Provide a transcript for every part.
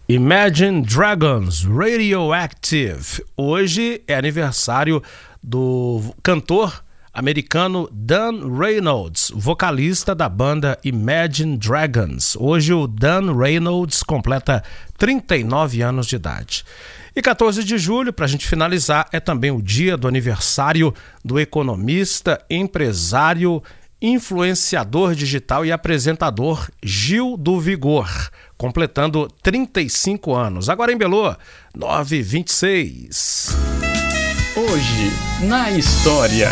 Imagine Dragons, Radioactive. Hoje é aniversário do cantor americano Dan Reynolds, vocalista da banda Imagine Dragons. Hoje o Dan Reynolds completa 39 anos de idade. E 14 de julho, para a gente finalizar, é também o dia do aniversário do economista, empresário, influenciador digital e apresentador Gil do Vigor, completando 35 anos. Agora em Belo, 9h26. Hoje, na história.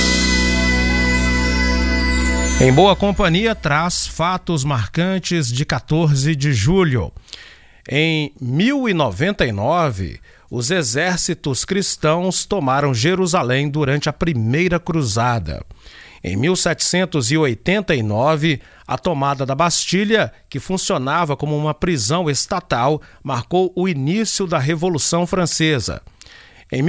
Em Boa Companhia traz fatos marcantes de 14 de julho. Em 1099, os exércitos cristãos tomaram Jerusalém durante a Primeira Cruzada. Em 1789, a tomada da Bastilha, que funcionava como uma prisão estatal, marcou o início da Revolução Francesa. Em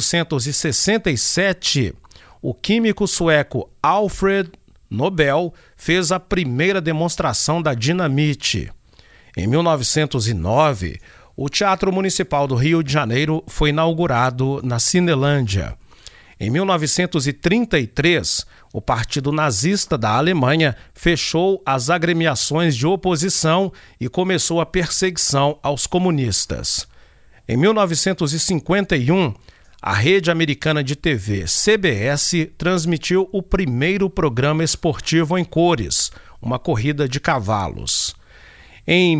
1867, o químico sueco Alfred Nobel fez a primeira demonstração da dinamite. Em 1909, o Teatro Municipal do Rio de Janeiro foi inaugurado na Cinelândia. Em 1933, o Partido Nazista da Alemanha fechou as agremiações de oposição e começou a perseguição aos comunistas. Em 1951, a rede americana de TV CBS transmitiu o primeiro programa esportivo em cores, uma corrida de cavalos. Em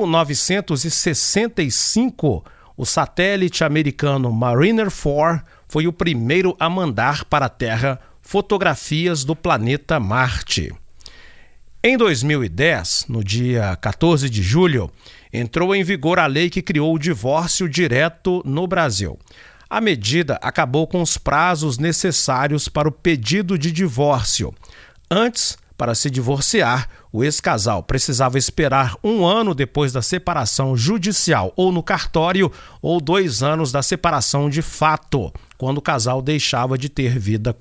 1965, o satélite americano Mariner 4 foi o primeiro a mandar para a Terra fotografias do planeta Marte. Em 2010, no dia 14 de julho, entrou em vigor a lei que criou o divórcio direto no Brasil. A medida acabou com os prazos necessários para o pedido de divórcio. Antes, para se divorciar, o ex-casal precisava esperar 1 ano depois da separação judicial ou no cartório, ou 2 anos da separação de fato, quando o casal deixava de ter vida